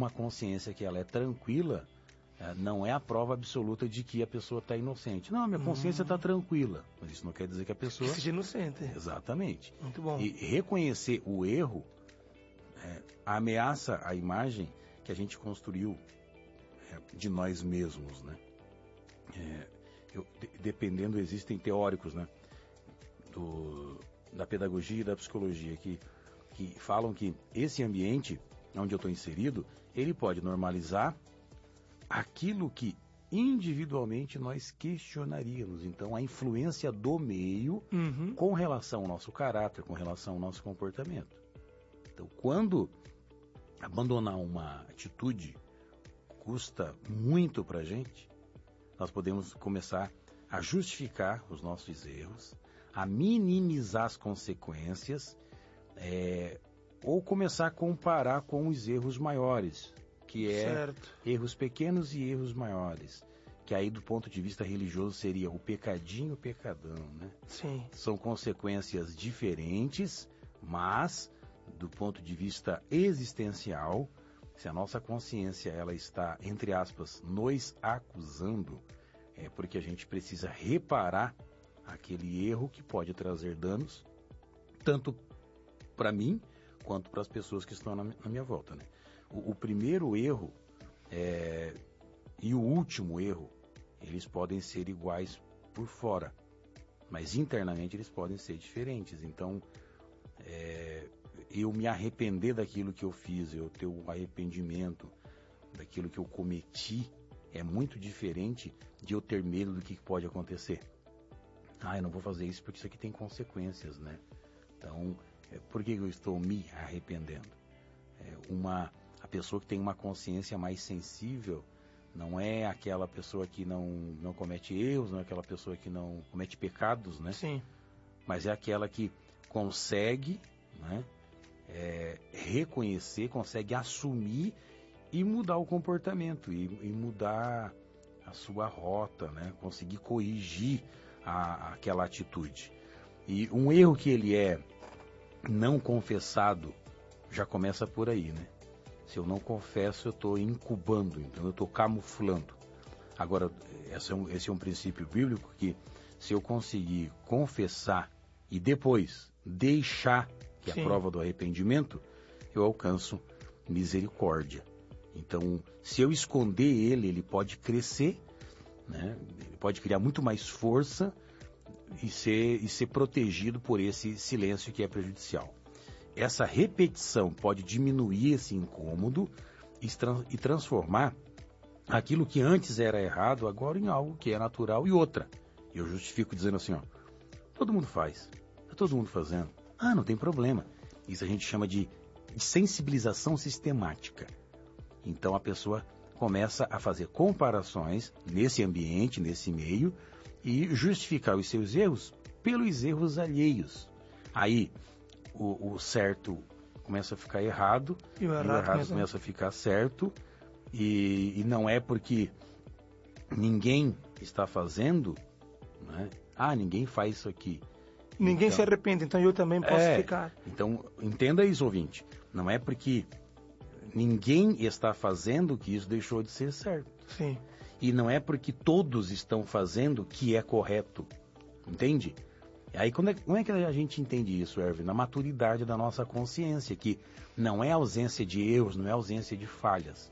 uma consciência que ela é tranquila, não é a prova absoluta de que a pessoa está inocente. Não, minha consciência está tranquila, mas isso não quer dizer que a pessoa seja inocente. Exatamente. Muito bom. E reconhecer o erro ameaça a imagem que a gente construiu de nós mesmos, né? Dependendo, existem teóricos, né, da pedagogia e da psicologia que falam que esse ambiente onde eu estou inserido, ele pode normalizar aquilo que individualmente nós questionaríamos. Então, a influência do meio com relação ao nosso caráter, com relação ao nosso comportamento. Então, quando abandonar uma atitude custa muito para a gente, nós podemos começar a justificar os nossos erros, a minimizar as consequências, ou começar a comparar com os erros maiores, que erros pequenos e erros maiores, que aí do ponto de vista religioso seria o pecadinho e o pecadão, né? Sim. São consequências diferentes, mas do ponto de vista existencial, se a nossa consciência ela está, entre aspas, nos acusando, é porque a gente precisa reparar aquele erro que pode trazer danos, tanto para mim, quanto para as pessoas que estão na minha volta, né? O primeiro erro e o último erro, eles podem ser iguais por fora, mas internamente eles podem ser diferentes. Então, eu me arrepender daquilo que eu fiz, eu ter um arrependimento daquilo que eu cometi, é muito diferente de eu ter medo do que pode acontecer. Eu não vou fazer isso porque isso aqui tem consequências, né? Então, por que eu estou me arrependendo? A pessoa que tem uma consciência mais sensível não é aquela pessoa que não comete erros, não é aquela pessoa que não comete pecados, né? Sim. Mas é aquela que consegue, né, reconhecer, consegue assumir e mudar o comportamento, e mudar a sua rota, né? Conseguir corrigir aquela atitude. E um erro que ele é não confessado já começa por aí, né? Se eu não confesso, eu estou incubando, então eu estou camuflando. Agora, esse é um princípio bíblico que, se eu conseguir confessar e depois deixar, que é a prova do arrependimento, eu alcanço misericórdia. Então, se eu esconder ele pode crescer, né? Ele pode criar muito mais força e ser protegido por esse silêncio que é prejudicial. Essa repetição pode diminuir esse incômodo e transformar aquilo que antes era errado agora em algo que é natural. E outra, eu justifico dizendo assim, todo mundo faz, está todo mundo fazendo, não tem problema. Isso a gente chama de sensibilização sistemática. Então a pessoa começa a fazer comparações nesse ambiente, nesse meio, e justificar os seus erros pelos erros alheios. Aí o certo começa a ficar errado, e o errado começa a ficar certo, e não é porque ninguém está fazendo, né? Ninguém faz isso aqui. Ninguém se arrepende, então eu também posso ficar. Então, entenda isso, ouvinte. Não é porque ninguém está fazendo que isso deixou de ser certo. Sim. E não é porque todos estão fazendo que é correto. Entende? Aí como é que a gente entende isso, Erwin? Na maturidade da nossa consciência, que não é ausência de erros, não é ausência de falhas.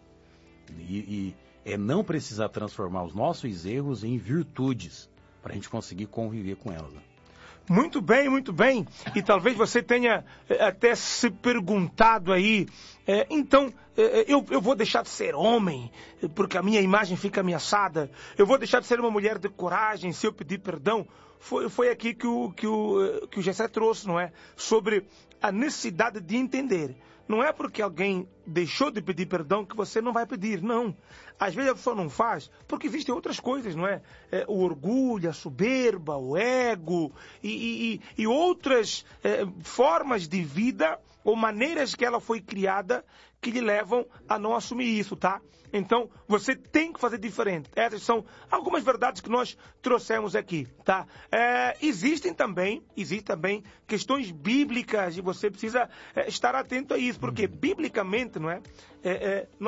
E é não precisar transformar os nossos erros em virtudes, para a gente conseguir conviver com elas, né? Muito bem, muito bem. E talvez você tenha até se perguntado aí, então, eu vou deixar de ser homem, porque a minha imagem fica ameaçada? Eu vou deixar de ser uma mulher de coragem se eu pedir perdão? Foi aqui que o Gessé trouxe, não é? Sobre a necessidade de entender. Não é porque alguém deixou de pedir perdão que você não vai pedir, não. Às vezes a pessoa não faz porque existem outras coisas, não é? O orgulho, a soberba, o ego e outras formas de vida ou maneiras que ela foi criada que lhe levam a não assumir isso, tá? Então, você tem que fazer diferente. Essas são algumas verdades que nós trouxemos aqui, tá? Existem também questões bíblicas e você precisa estar atento a isso, porque biblicamente, não é?